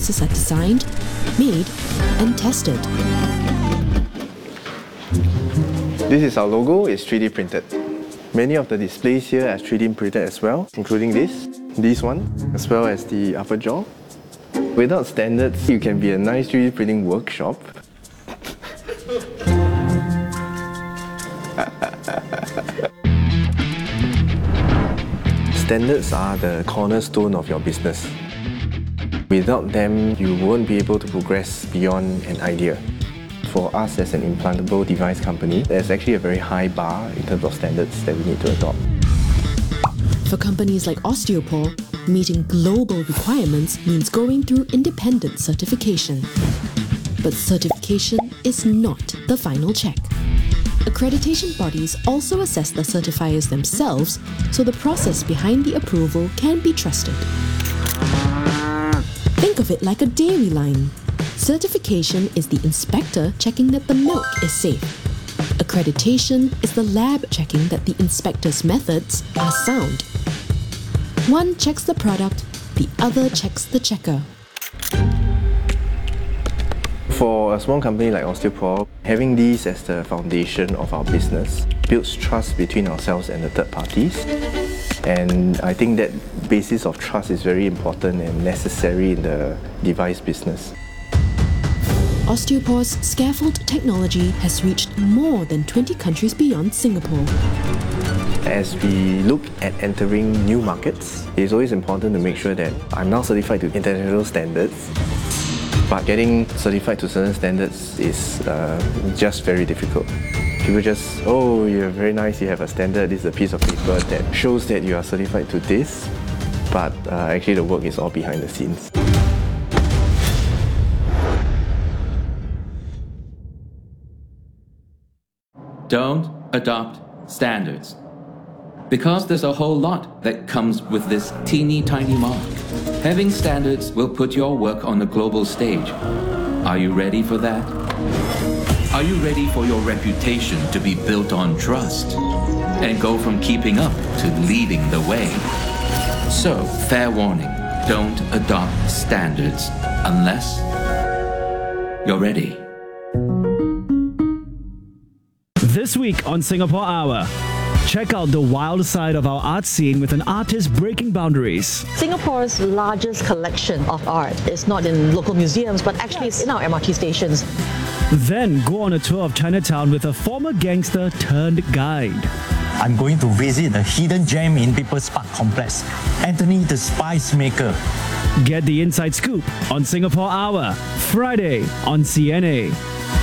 pieces are designed, made, and tested. This is our logo, it's 3D printed. Many of the displays here are 3D printed as well, including this one, as well as the upper jaw. Without standards, you can be a nice 3D printing workshop. Standards are the cornerstone of your business. Without them, you won't be able to progress beyond an idea. For us as an implantable device company, there's actually a very high bar in terms of standards that we need to adopt. For companies like Osteopore, meeting global requirements means going through independent certification. But certification is not the final check. Accreditation bodies also assess the certifiers themselves, so the process behind the approval can be trusted. Think of it like a dairy line. Certification is the inspector checking that the milk is safe. Accreditation is the lab checking that the inspector's methods are sound. One checks the product, the other checks the checker. For a small company like Osteopore, having these as the foundation of our business builds trust between ourselves and the third parties. And I think that basis of trust is very important and necessary in the device business. Osteopore's scaffold technology has reached more than 20 countries beyond Singapore. As we look at entering new markets, it's always important to make sure that I'm now certified to international standards. But getting certified to certain standards is just very difficult. People just, oh, you're very nice, you have a standard, this is a piece of paper that shows that you are certified to this, but actually the work is all behind the scenes. Don't adopt standards. Because there's a whole lot that comes with this teeny tiny mark. Having standards will put your work on the global stage. Are you ready for that? Are you ready for your reputation to be built on trust and go from keeping up to leading the way? So, fair warning, don't adopt standards unless you're ready. This week on Singapore Hour, check out the wild side of our art scene with an artist breaking boundaries. Singapore's largest collection of art is not in local museums, but actually it's in our MRT stations. Then go on a tour of Chinatown with a former gangster turned guide. I'm going to visit the hidden gem in People's Park Complex, Anthony the Spice Maker. Get the inside scoop on Singapore Hour, Friday on CNA.